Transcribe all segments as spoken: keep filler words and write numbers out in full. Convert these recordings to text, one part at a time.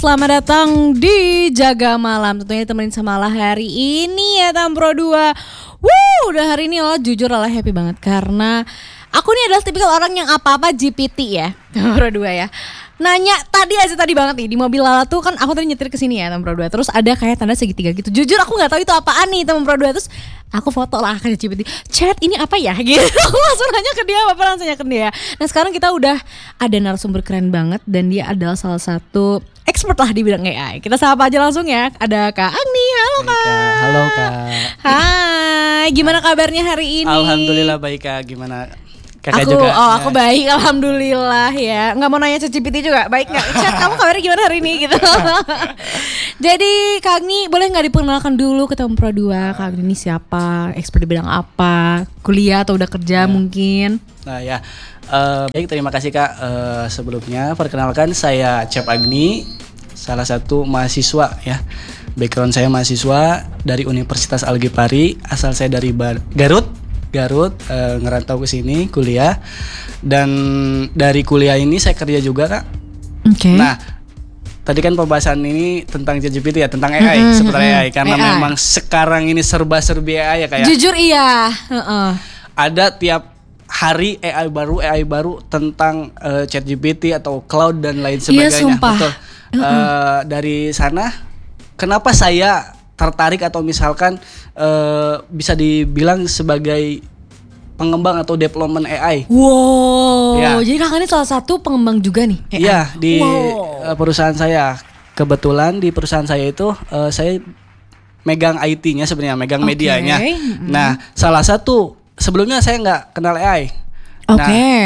Selamat datang di Jaga Malam. Tentunya ditemenin sama Lala hari ini ya Tampro dua. Wuh, udah hari ini Lala jujur Lala happy banget karena aku nih adalah tipikal orang yang apa-apa G P T ya Tampro dua ya. Nanya tadi aja tadi banget nih di mobil Lala tuh kan aku tadi nyetir ke sini ya Tampro dua. Terus ada kayak tanda segitiga gitu. Jujur aku nggak tahu itu apaan nih Tampro dua. Terus aku foto lah ke G P T. Chat ini apa ya gitu. Aku langsung nanya ke dia, Bapak langsung nanya ke dia. Nah sekarang kita udah ada narasumber keren banget dan dia adalah salah satu expert lah di bidang A I. Kita sapa aja langsung ya. Ada Kak Agni. Halo Kak. Halo Kak. Hai. Gimana kabarnya hari ini? Alhamdulillah baik Kak. Gimana? Kakak aku, juga. oh aku baik, alhamdulillah ya. Nggak mau nanya Chat G P T juga, baik nggak? Chat, kamu kabarnya gimana hari ini gitu? Jadi Kak Agni boleh nggak diperkenalkan dulu ke Tampro dua? Kak Agni ini siapa? Expert di bidang apa? Kuliah atau udah kerja ya. Mungkin? Nah ya, uh, baik terima kasih Kak. Uh, sebelumnya perkenalkan saya Chef Agni, salah satu mahasiswa ya. Background saya mahasiswa dari Universitas Al-Ghifari, asal saya dari Bar- Garut. Garut, e, ngerantau ke sini kuliah, dan dari kuliah ini saya kerja juga Kak. Oke. Okay. Nah, tadi kan pembahasan ini tentang Chat G P T ya, tentang A I, mm-hmm, seputar A I karena A I. Memang sekarang ini serba-serbi A I ya Kak ya. Jujur iya. Uh-uh. Ada tiap hari A I baru, A I baru tentang uh, Chat G P T atau cloud dan lain sebagainya. Iya, sumpah. Betul. Uh-uh. Uh, dari sana, kenapa saya tertarik atau misalkan uh, bisa dibilang sebagai pengembang atau development A I. Wow, ya. Jadi kakak ini salah satu pengembang juga nih A I? Iya, di wow. uh, perusahaan saya. Kebetulan di perusahaan saya itu uh, saya megang I T-nya sebenarnya, megang okay. medianya. Mm-hmm. Nah, salah satu sebelumnya saya nggak kenal A I. Oke. Okay. Nah,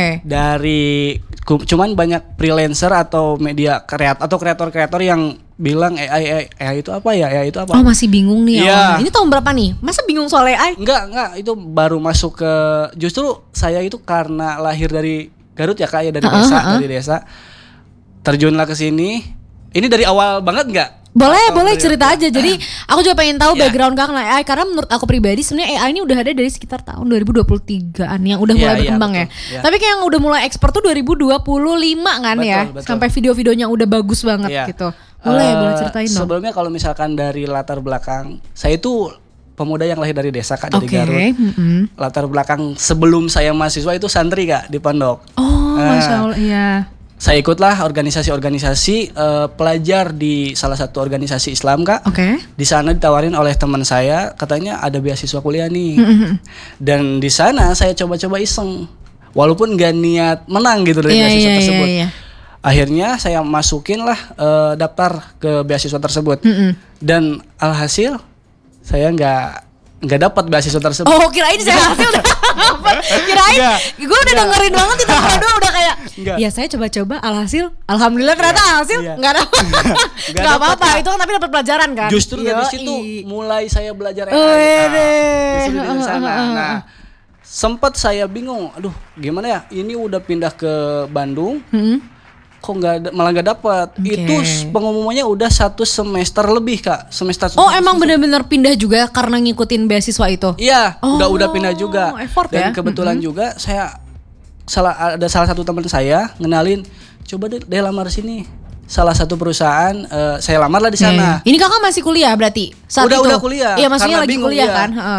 dari cuman banyak freelancer atau media kreator atau kreator-kreator yang bilang A I, A I itu apa ya? A I itu apa? Oh masih bingung nih ya. Ini tahun berapa nih? Masa bingung soal A I? Enggak, enggak. Itu baru masuk ke, justru saya itu karena lahir dari Garut ya Kak ya, dari uh-uh, desa, uh-uh. dari desa. Terjunlah ke sini. Ini dari awal banget enggak? Boleh, Atau boleh cerita aja. Jadi aku juga pengen tahu yeah. background Kakak A I karena menurut aku pribadi sebenarnya A I ini udah ada dari sekitar tahun dua ribu dua puluh tigaan yang udah mulai yeah, berkembang yeah, ya. Yeah. Tapi kayak yang udah mulai ekspor tuh dua ribu dua puluh lima kan betul, ya. Betul. Sampai video-videonya udah bagus banget yeah. gitu. Boleh, uh, boleh ceritain dong. Sebelumnya kalau misalkan dari latar belakang, saya itu pemuda yang lahir dari desa Kak, dari okay. Garut. Mm-hmm. Latar belakang sebelum saya mahasiswa itu santri Kak di pondok. Oh, nah, Masya Allah, iya. Saya ikutlah organisasi-organisasi uh, pelajar di salah satu organisasi Islam Kak. Oke. Okay. Di sana ditawarin oleh teman saya, katanya ada beasiswa kuliah nih. Mm-hmm. Dan di sana saya coba-coba iseng, walaupun gak niat menang gitu dari yeah, beasiswa yeah, tersebut. Yeah, yeah. Akhirnya saya masukin lah uh, daftar ke beasiswa tersebut. Mm-hmm. Dan alhasil saya nggak nggak dapat beasiswa tersebut. Oh kirain saya hasil udah dapat. Kirain gue udah Nggak. dengerin banget itu kedua udah kayak. Nggak. Ya saya coba-coba alhasil, alhamdulillah ternyata Nggak. alhasil nggak iya. dapat. Nggak apa-apa itu kan tapi dapat pelajaran kan. Justru Yoi. dari situ mulai saya belajar A I. Oh, nah, justru dari sana. Nah sempat saya bingung, aduh gimana ya? Ini udah pindah ke Bandung. Hmm? Kok nggak malah nggak dapat okay. Itu pengumumannya udah satu semester lebih Kak, semester oh semester, emang benar-benar pindah juga karena ngikutin beasiswa itu iya oh, udah udah pindah juga effort dan ya? kebetulan mm-hmm. juga saya salah ada salah satu teman saya ngenalin coba deh, deh lamar sini salah satu perusahaan uh, saya lamar lah di sana. Okay. Ini kakak masih kuliah berarti saat udah itu? Udah kuliah iya maksudnya lagi bingung, kuliah ya. kan uh.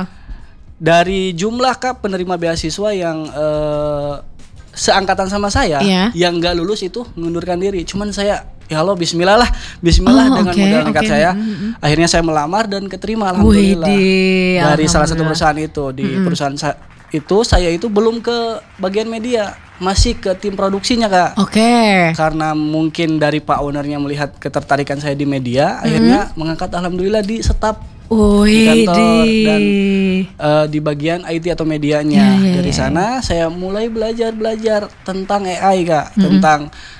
Dari jumlah Kak penerima beasiswa yang uh, seangkatan sama saya yeah. yang nggak lulus itu mengundurkan diri. Cuman saya ya Allah Bismillah lah, Bismillah oh, dengan okay, modal nekat okay. saya. Mm-hmm. Akhirnya saya melamar dan keterima alhamdulillah Widi, dari alhamdulillah. salah satu perusahaan itu. Di mm-hmm. perusahaan sa- itu saya itu belum ke bagian media, masih ke tim produksinya Kak. Oke. Okay. Karena mungkin dari Pak ownernya melihat ketertarikan saya di media, mm-hmm. akhirnya mengangkat alhamdulillah di staf. Oh, di kantor dan uh, di bagian I T atau medianya. Yeah, yeah, dari sana saya mulai belajar belajar tentang A I Kak, mm-hmm. tentang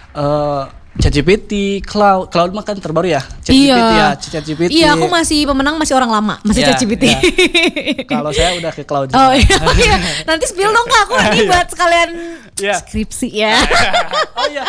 uh, Chat G P T, cloud, cloud mah kan terbaru ya, Chat iya. G P T ya, Chat G P T. Iya, aku masih pemenang masih orang lama, masih yeah, Chat G P T. Yeah. Kalau saya udah ke cloud. Oh iya, oh, iya. Nanti spill dong Kak, aku ini buat sekalian yeah. skripsi ya. Oh iya.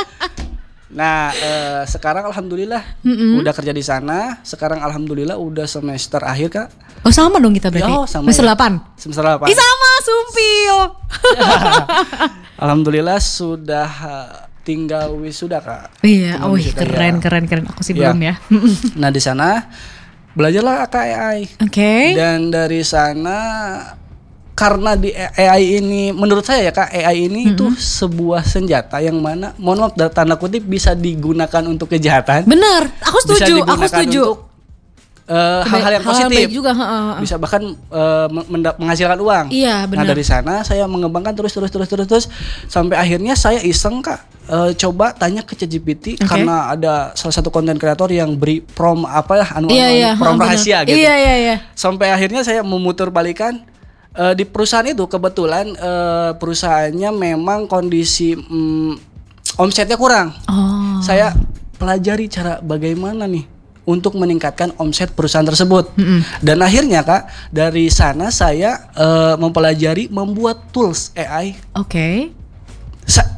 Nah uh, sekarang alhamdulillah mm-hmm. udah kerja di sana. Sekarang alhamdulillah udah semester akhir Kak. Oh sama dong kita berarti. Yo, sama semester ya. delapan. Semester delapan. Ih sama sumpil. Alhamdulillah sudah uh, tinggal wisuda Kak. Iya, oh keren, ya. keren keren aku sih ya. belum ya. Nah di sana belajarlah Kak A I. Oke. Okay. Dan dari sana karena di A I ini menurut saya ya Kak, A I ini mm-hmm. itu sebuah senjata yang mana mohon maaf tanda kutip bisa digunakan untuk kejahatan. Benar, aku setuju, aku setuju. Untuk uh, hal-hal yang positif hal juga, ha, ha, ha. bisa bahkan uh, menghasilkan uang. Iya, benar. Nah dari sana saya mengembangkan terus terus terus terus terus sampai akhirnya saya iseng Kak, uh, coba tanya ke ChatGPT okay. karena ada salah satu konten kreator yang beri prom apa ya anu, iya, anu iya, prom ha, rahasia benar. gitu. Iya iya iya. Sampai akhirnya saya memutar balikan. Uh, di perusahaan itu kebetulan uh, perusahaannya memang kondisi um, omsetnya kurang. Oh. Saya pelajari cara bagaimana nih untuk meningkatkan omset perusahaan tersebut. Mm-hmm. Dan akhirnya Kak, dari sana saya uh, mempelajari membuat tools A I. Oke. Okay. Sa-